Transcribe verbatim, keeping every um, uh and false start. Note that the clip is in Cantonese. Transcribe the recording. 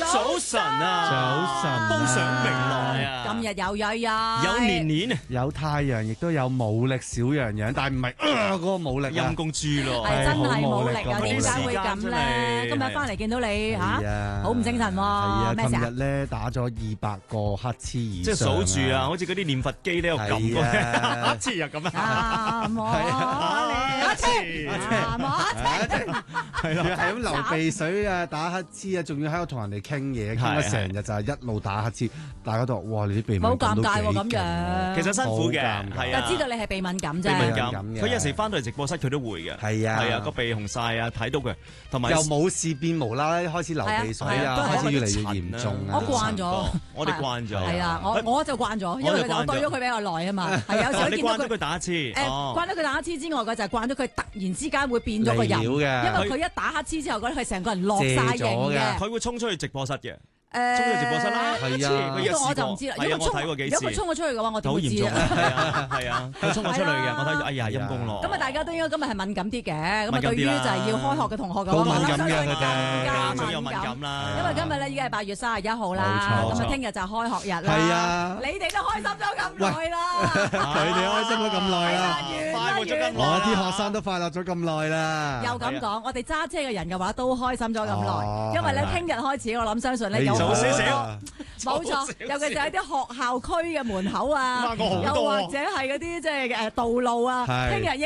早晨啊， 早晨啊， 風上明來啊， 今日有日日， 有年年， 有太陽，亦都有武力小羊羊，但係唔係嗰個武力啊， 陰公豬咯， 係真係好冇力啊！ 冇力點解會咁咧？今日翻嚟見到你嚇，好唔精神喎？ 係啊， 咩事啊？ 琴日咧打咗二百個黑黐以上， 即係數住啊，好似嗰啲念佛機咧，度撳過黑黐又咁啊， 啊！摸你黑黐，啊摸黑黐， 係啦，係咁流鼻水啊，打黑黐啊，仲要喺度同人哋傾嘢，傾咗成日就係一路打黑黐，大家都話：哇！你啲鼻敏感都幾勁喎， 好尷尬喎咁樣。 其實辛苦嘅，係啊， 就知道你係鼻敏感啫。 鼻敏感，佢有時翻到嚟直播室佢都會嘅， 係啊， 係啊，個鼻紅晒啊，睇到佢，同埋又冇事變無啦啦開始流鼻水啊，開始越嚟越嚴重啊。 我慣咗， 我哋慣咗。 係啊，我我就慣咗，因為我對咗佢比較耐啊嘛。係有時你慣咗佢打一次，誒， 慣咗佢打乞嗤之外嘅就係慣咗佢突然之間會變咗個人，因為佢一打乞嗤之後，覺得佢成個人落晒型嘅， 佢會衝出去直播室嘅。 誒， 衝去直播室啦， 係啊， 呢個我就唔知啦。 係啊，我睇過幾次。 如果佢衝咗出去嘅話，我點會知啊？ 係啊，係啊，佢衝咗出去嘅，我睇，哎呀，陰公咯。 咁啊，大家都應該今日係敏感啲嘅。咁啊，對於就係要開學嘅同學嘅話， 都敏感嘅佢哋， 家長有敏感啦。 因為今日咧已經係八月三十一號啦，咁啊，聽日就係開學日啦。 係啊， 你哋都開心咗咁耐啦， 佢哋開心咗咁耐啦， 快活咗咁耐， 我啲學生都快樂咗咁耐啦。 又咁講，我哋揸車嘅人嘅話都開心咗咁耐，因為咧聽日開始，我諗相信咧有早少少。 冇錯，尤其是喺啲學校區嘅門口啊，又或者係嗰啲即係誒道路啊，聽日